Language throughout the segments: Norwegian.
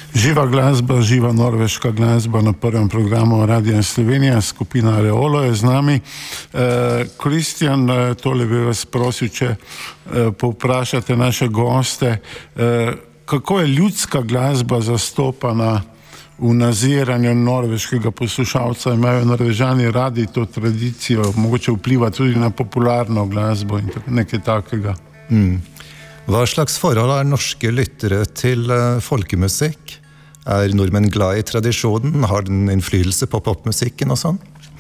Živa glasba, živa norveška glasba na prvem programu Radia Slovenija, skupina Areolo je z nami. Kristjan, tole bi vas prosil, če povprašate naše goste, kako je ljudska glasba zastopana v naziranju norveškega poslušalca? Imajo Norvežani radi to tradicijo, mogoče vpliva tudi na popularno glasbo in nekaj takega? Hva slags forhold norske lyttere til folkemusikk? Nordmenn glad i tradisjonen? Har den innflytelse på popmusikken og sånn?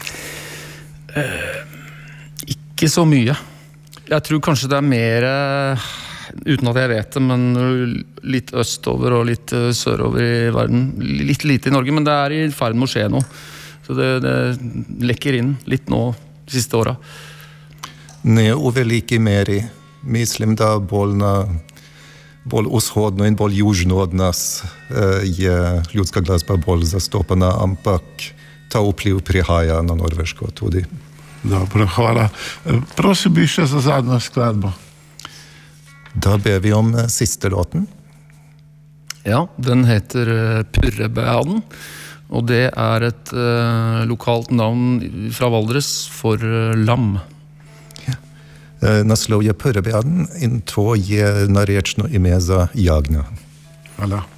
Ikke så mye. Jeg tror kanskje det mer, uten at jeg vet det, men litt østover og litt sørover i verden. Litt lite i Norge, men det i ferd med å skje nå. Så det lekker inn litt nå de siste åra. Ne uveliki meri. Mislim, da bolj ushodno in bolj južno od nas je ljudska glasba bolj zastopana, ampak ta vpliv prihaja na Norveško tudi. Dobro, hvala. Prosim bi še za zadnjo skladbo. Da ber vi om siste låten. Ja, den heter Purrebaden, og det et lokalt navn fra Valdres for lam. Naslov je Purrebaden in to je narečno ime za jagna. Hvala.